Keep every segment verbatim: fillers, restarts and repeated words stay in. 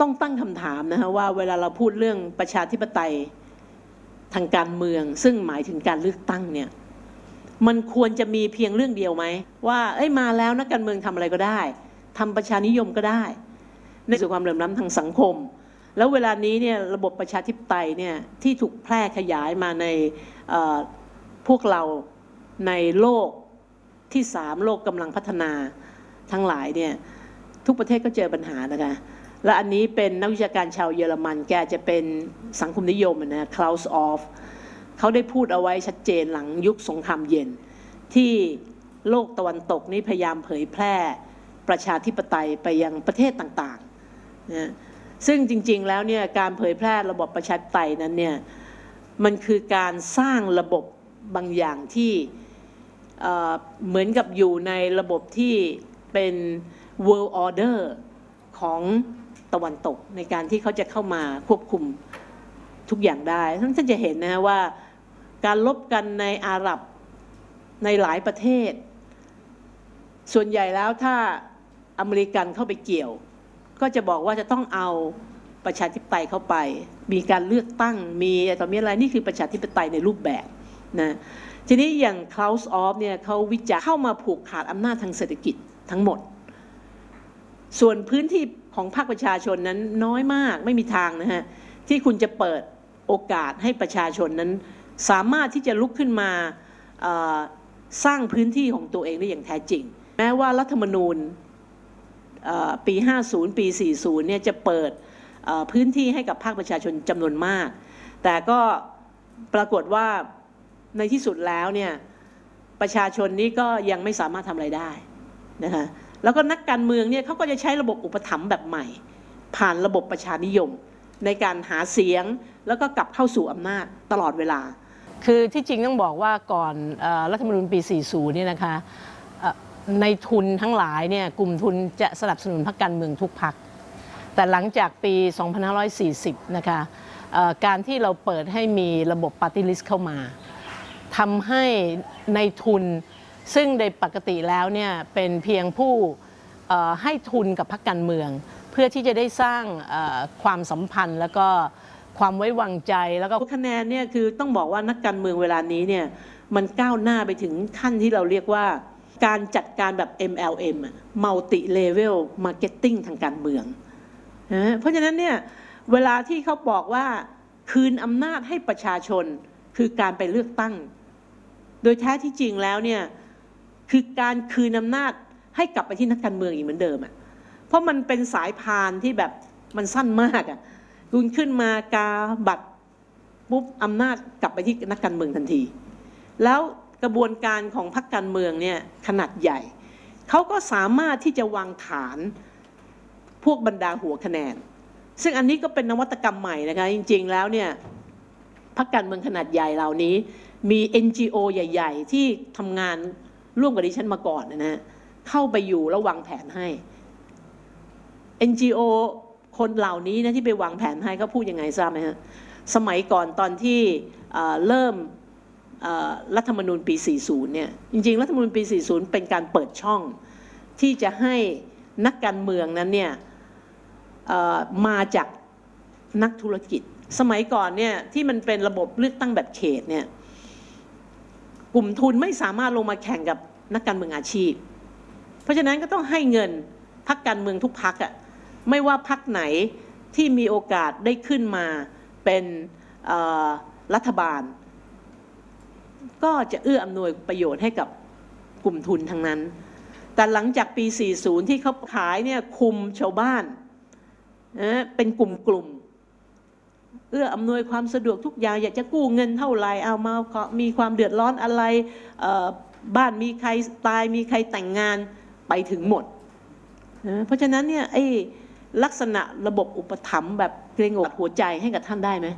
ต้องตั้งคำถามนะคะว่าเวลาเราพูดเรื่องประชาธิปไตยทางการเมืองซึ่งหมายถึงการเลือกตั้งเนี่ยมันควรจะมีเพียงเรื่องเดียวไหมว่าเอ้ยมาแล้วนักการเมืองทำอะไรก็ได้ทำประชานิยมก็ได้ในส่วนความเหลื่อมล้ำทางสังคมแล้วเวลานี้เนี่ยระบบประชาธิปไตยเนี่ยที่ถูกแพร่ขยายมาในพวกเราในโลกที่สามโลกกำลังพัฒนาทั้งหลายเนี่ยทุกประเทศก็เจอปัญหานะคะและอันนี้เป็นนักวิชาการชาวเยอรมันแกจะเป็นสังคมนิยมนะคลาวส์ออฟเขาได้พูดเอาไว้ชัดเจนหลังยุคสงครามเย็นที่โลกตะวันตกนี้พยายามเผยแพร่ประชาธิปไตยไปยังประเทศต่างๆนะซึ่งจริงๆแล้วเนี่ยการเผยแพร่ระบบประชาธิปไตยนั้นเนี่ยมันคือการสร้างระบบบางอย่างที่เหมือนกับอยู่ในระบบที่เป็น world order ของตะวันตกในการที่เขาจะเข้ามาควบคุมทุกอย่างได้ท่านจะเห็นนะว่าการลบกันในอาหรับในหลายประเทศส่วนใหญ่แล้วถ้าอเมริกันเข้าไปเกี่ยวก็จะบอกว่าจะต้องเอาประชาธิปไตยเข้าไปมีการเลือกตั้งมีต่อมีอะไรนี่คือประชาธิปไตยในรูปแบบนะทีนี้อย่างคลาวส์ออฟเนี่ยเขาวิจารณ์เข้ามาผูกขาดอำนาจทางเศรษฐกิจทั้งหมดส่วนพื้นที่ของภาคประชาชนนั้นน้อยมากไม่มีทางนะฮะที่คุณจะเปิดโอกาสให้ประชาชนนั้นสามารถที่จะลุกขึ้นมาสร้างพื้นที่ของตัวเองได้อย่างแท้จริงแม้ว่ารัฐธรรมนูญปีห้าสิบปีสี่สิบเนี่ยจะเปิดพื้นที่ให้กับภาคประชาชนจำนวนมากแต่ก็ปรากฏว่าในที่สุดแล้วเนี่ยประชาชนนี้ก็ยังไม่สามารถทำอะไรได้นะคะแล้วก็นักการเมืองเนี่ยเขาก็จะใช้ระบบอุปถัมภ์แบบใหม่ผ่านระบบประชานิยมในการหาเสียงแล้วก็กลับเข้าสู่อำนาจตลอดเวลาคือที่จริงต้องบอกว่าก่อนรัฐธรรมนูญปีสี่สิบเนี่ยนะคะในทุนทั้งหลายเนี่ยกลุ่มทุนจะสนับสนุนพรรคการเมืองทุกพรรคแต่หลังจากปีสองพันห้าร้อยสี่สิบนะคะการที่เราเปิดให้มีระบบปาร์ตี้ลิสต์เข้ามาทำให้ในทุนซึ่งในปกติแล้วเนี่ยเป็นเพียงผู้ให้ทุนกับพรรคการเมืองเพื่อที่จะได้สร้างความสัมพันธ์แล้วก็ความไว้วางใจแล้วก็คะแนนเนี่ยคือต้องบอกว่านักการเมืองเวลานี้เนี่ยมันก้าวหน้าไปถึงขั้นที่เราเรียกว่าการจัดการแบบ เอ็ม แอล เอ็ม Multi Level Marketing ทางการเมืองนะเพราะฉะนั้นเนี่ยเวลาที่เขาบอกว่าคืนอำนาจให้ประชาชนคือการไปเลือกตั้งโดยแท้ที่จริงแล้วเนี่ยคือการคืนอำนาจให้กลับไปที่นักการเมืองอีกเหมือนเดิมอ่ะเพราะมันเป็นสายพานที่แบบมันสั้นมากอ่ะคุณขึ้นมากาบัตรปุ๊บอำนาจกลับไปที่นักการเมืองทันทีแล้วกระบวนการของพรรคการเมืองเนี่ยขนาดใหญ่เขาก็สามารถที่จะวางฐานพวกบรรดาหัวคะแนนซึ่งอันนี้ก็เป็นนวัตกรรมใหม่นะคะจริงๆแล้วเนี่ยพรรคการเมืองขนาดใหญ่เหล่านี้มี เอ็น จี โอ ใหญ่ๆที่ทำงานร่วมกับดิฉันมาก่อนนะฮะเข้าไปอยู่แล้ววางแผนให้ เอ็น จี โอ คนเหล่านี้นะที่ไปวางแผนให้เขาพูดยังไงทราบไหมฮะสมัยก่อนตอนที่เริ่มรัฐธรรมนูญปีสี่สิบเนี่ยจริงๆรัฐธรรมนูญปีสี่สิบเป็นการเปิดช่องที่จะให้นักการเมืองนั้นเนี่ยมาจากนักธุรกิจสมัยก่อนเนี่ยที่มันเป็นระบบเลือกตั้งแบบเขตเนี่ยกลุ่มทุนไม่สามารถลงมาแข่งกับนักการเมืองอาชีพเพราะฉะนั้นก็ต้องให้เงินพรรคการเมืองทุกพรรคอ่ะไม่ว่าพรรคไหนที่มีโอกาสได้ขึ้นมาเป็นรัฐบาลก็จะเอื้ออำนวยประโยชน์ให้กับกลุ่มทุนทั้งนั้นแต่หลังจากปีสี่สิบที่เขาขายเนี่ยคุมชาวบ้านนะเป็นกลุ่มๆเอื้ออำนวยความสะดวกทุกอย่างอยากจะกู้เงินเท่าไหร่เอามามีความเดือดร้อนอะไรบ้านมีใครตายมีใครแต่งงานไปถึงหมดนะเพราะฉะนั้นเนี่ยไอ้ลักษณะระบบอุปถัมภ์แบบเกรงอกหัวใจให้กับท่านได้ไหม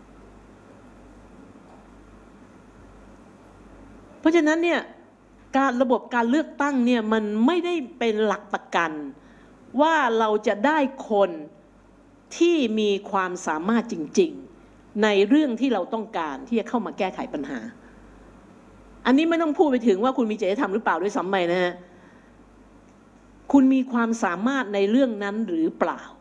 เพราะฉะนั้นเนี่ยการระบบการเลือกตั้งเนี่ยมันไม่ได้เป็นหลักประกันว่าเราจะได้คนที่มีความสามารถจริงๆในเรื่องที่เราต้องการที่จะเข้ามาแก้ไขปัญหาอันนี้ไม่ต้องพูดไปถึงว่าคุณมีจริยธรรมหรือเปล่าด้วยซ้ำไปนะฮะคุณมีความสามารถในเรื่องนั้นหรือเปล่า